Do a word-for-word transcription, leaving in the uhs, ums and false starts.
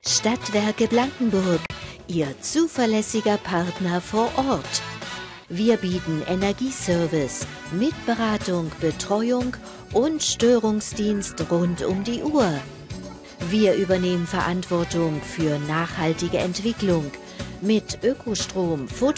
Stadtwerke Blankenburg, Ihr zuverlässiger Partner vor Ort. Wir bieten Energieservice mit Beratung, Betreuung und Störungsdienst rund um die Uhr. Wir übernehmen Verantwortung für nachhaltige Entwicklung mit Ökostrom, Photovoltaik,